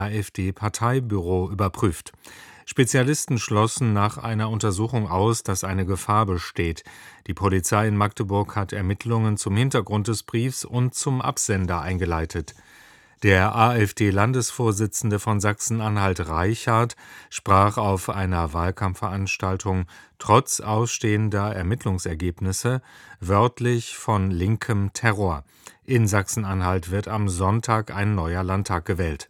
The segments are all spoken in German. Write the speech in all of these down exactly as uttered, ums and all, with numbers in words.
AfD-Parteibüro überprüft. Spezialisten schlossen nach einer Untersuchung aus, dass eine Gefahr besteht. Die Polizei in Magdeburg hat Ermittlungen zum Hintergrund des Briefs und zum Absender eingeleitet. Der AfD-Landesvorsitzende von Sachsen-Anhalt Reichard sprach auf einer Wahlkampfveranstaltung trotz ausstehender Ermittlungsergebnisse wörtlich von linkem Terror. In Sachsen-Anhalt wird am Sonntag ein neuer Landtag gewählt.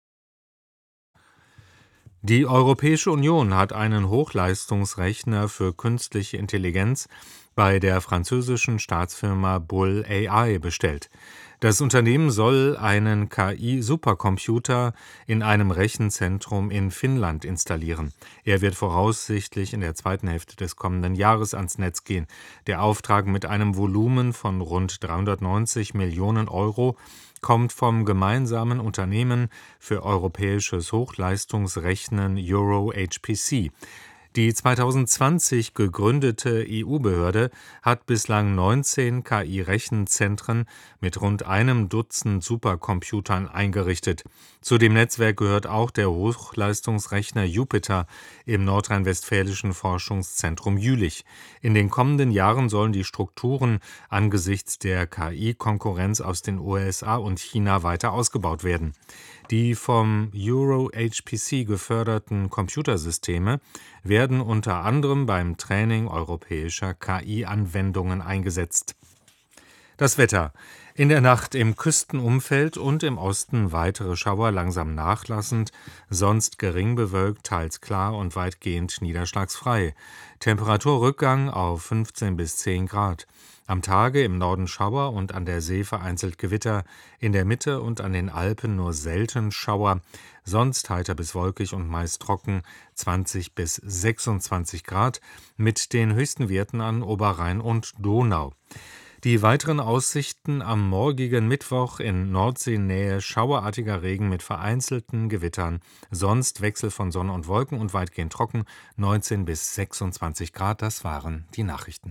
Die Europäische Union hat einen Hochleistungsrechner für künstliche Intelligenz bei der französischen Staatsfirma Bull A I bestellt. Das Unternehmen soll einen K I-Supercomputer in einem Rechenzentrum in Finnland installieren. Er wird voraussichtlich in der zweiten Hälfte des kommenden Jahres ans Netz gehen. Der Auftrag mit einem Volumen von rund dreihundertneunzig Millionen Euro kommt vom gemeinsamen Unternehmen für europäisches Hochleistungsrechnen Euro H P C. Die zweitausendzwanzig gegründete E U-Behörde hat bislang neunzehn K I-Rechenzentren mit rund einem Dutzend Supercomputern eingerichtet. Zu dem Netzwerk gehört auch der Hochleistungsrechner Jupiter im nordrhein-westfälischen Forschungszentrum Jülich. In den kommenden Jahren sollen die Strukturen angesichts der K I-Konkurrenz aus den U S A und China weiter ausgebaut werden. Die vom Euro H P C geförderten Computersysteme werden unter anderem beim Training europäischer K I-Anwendungen eingesetzt. Das Wetter. In der Nacht im Küstenumfeld und im Osten weitere Schauer, langsam nachlassend, sonst gering bewölkt, teils klar und weitgehend niederschlagsfrei. Temperaturrückgang auf fünfzehn bis zehn Grad. Am Tage im Norden Schauer und an der See vereinzelt Gewitter, in der Mitte und an den Alpen nur selten Schauer, sonst heiter bis wolkig und meist trocken, zwanzig bis sechsundzwanzig Grad, mit den höchsten Werten an Oberrhein und Donau. Die weiteren Aussichten: am morgigen Mittwoch in Nordseenähe schauerartiger Regen mit vereinzelten Gewittern, sonst Wechsel von Sonne und Wolken und weitgehend trocken, neunzehn bis sechsundzwanzig Grad. Das waren die Nachrichten.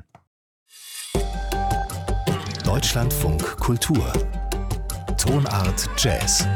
Deutschlandfunk Kultur. Tonart Jazz.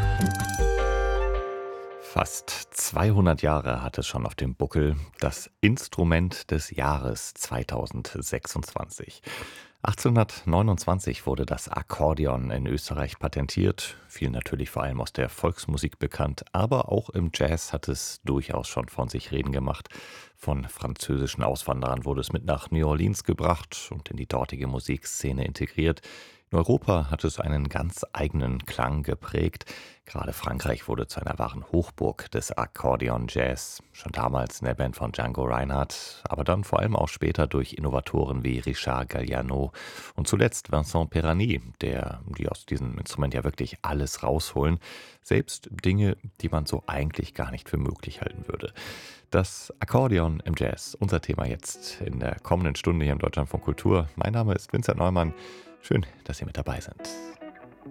Fast zweihundert Jahre hat es schon auf dem Buckel, das Instrument des Jahres zweitausendsechsundzwanzig. achtzehnhundertneunundzwanzig wurde das Akkordeon in Österreich patentiert, viel natürlich vor allem aus der Volksmusik bekannt, aber auch im Jazz hat es durchaus schon von sich reden gemacht. Von französischen Auswanderern wurde es mit nach New Orleans gebracht und in die dortige Musikszene integriert. In Europa hat es einen ganz eigenen Klang geprägt. Gerade Frankreich wurde zu einer wahren Hochburg des Akkordeon-Jazz. Schon damals in der Band von Django Reinhardt, aber dann vor allem auch später durch Innovatoren wie Richard Galliano und zuletzt Vincent Perani, der, die aus diesem Instrument ja wirklich alles rausholen. Selbst Dinge, die man so eigentlich gar nicht für möglich halten würde. Das Akkordeon im Jazz, unser Thema jetzt in der kommenden Stunde hier im Deutschlandfunk Kultur. Mein Name ist Vincent Neumann. Schön, dass Sie mit dabei sind.